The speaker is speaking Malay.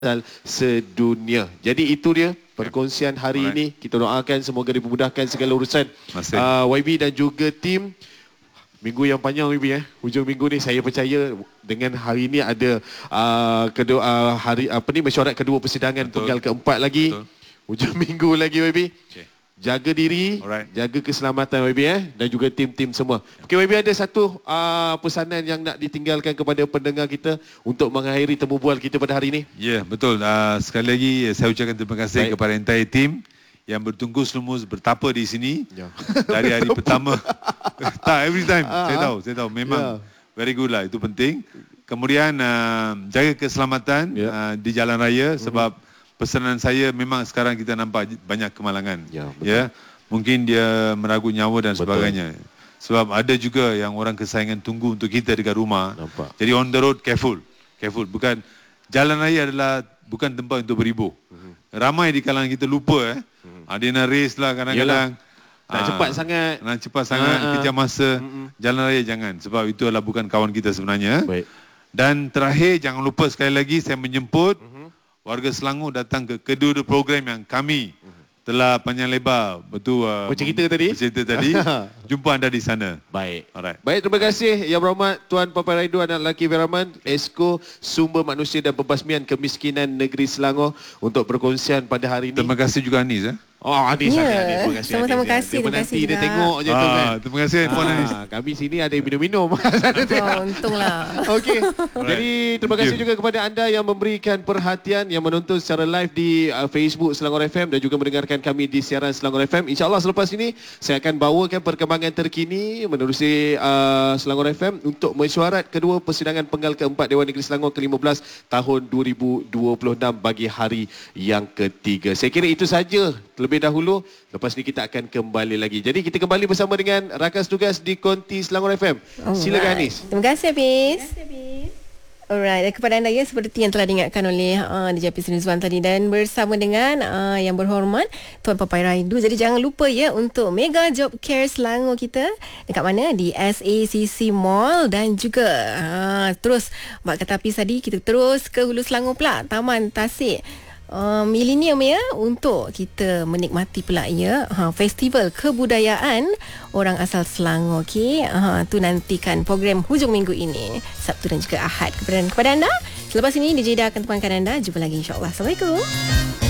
sedunia. Jadi itu dia perkongsian hari ini. Kita doakan semoga dipermudahkan segala urusan YB dan juga tim. Minggu yang panjang YB hujung minggu ni saya percaya dengan hari ini ada mesyuarat kedua persidangan penggal keempat lagi. Hujung minggu lagi YB. Jaga diri, jaga keselamatan YB dan juga tim-tim semua. Okey YB, ada satu pesanan yang nak ditinggalkan kepada pendengar kita untuk mengakhiri temu bual kita pada hari ini. Ya, betul. Sekali lagi saya ucapkan terima kasih kepada entire team yang bertungkus lumus bertapa di sini dari hari pertama. Every time. Saya tahu memang very good lah, itu penting. Kemudian jaga keselamatan di jalan raya sebab pesanan saya memang sekarang kita nampak banyak kemalangan. Mungkin dia meragut nyawa dan sebagainya. Sebab ada juga yang orang kesayangan tunggu untuk kita dekat rumah. Jadi on the road careful. Bukan jalan raya adalah bukan tempat untuk beribu. Ramai di kalangan kita lupa dia nak race lah kadang-kadang. Nak cepat sangat, kejar masa. Jalan raya jangan, sebab itu adalah bukan kawan kita sebenarnya. Dan terakhir, jangan lupa sekali lagi saya menjemput warga Selangor datang ke kedua program yang kami telah panjang lebar bercerita tadi. Jumpa anda di sana. Baik, terima kasih Yang Berhormat Tuan Papai Raidu Anak Lelaki Firaman, Esko Sumber Manusia dan Pembasmian Kemiskinan Negeri Selangor untuk perkongsian pada hari ini. Terima kasih juga Anis. Anis, terima kasih. Sama-sama kasih. Terima kasih dia tengok je tu kan. Terima kasih Puan Anis. Kami sini ada minum-minum. Untunglah. Okey. Jadi terima kasih juga kepada anda yang memberikan perhatian, yang menonton secara live di Facebook Selangor FM dan juga mendengarkan kami di siaran Selangor FM. InsyaAllah selepas ini saya akan bawakan perkembangan terkini menerusi Selangor FM untuk mesyuarat kedua persidangan penggal keempat Dewan Negeri Selangor ke-15 tahun 2026 bagi hari yang ketiga. Saya kira itu saja terlebih dahulu. Lepas ni kita akan kembali lagi. Jadi kita kembali bersama dengan rakan tugas di Konti Selangor FM. Silakan Anis. Terima kasih Hafiz. Alright, kepada anda seperti yang telah diingatkan oleh DJ Hafiz Rizwan tadi dan bersama dengan Yang Berhormat Tuan Papai Raidu. Jadi jangan lupa untuk Mega Job Care Selangor kita dekat mana? Di SACC Mall dan juga terus buat kata Hafiz tadi, kita terus ke Hulu Selangor pula, Taman Tasik Millennium untuk kita menikmati pula festival kebudayaan orang asal Selangor. Okey, tu nantikan program hujung minggu ini, Sabtu dan juga Ahad kepada anda. Selepas ini DJ Ida akan temankan anda. Jumpa lagi insya-Allah. Assalamualaikum.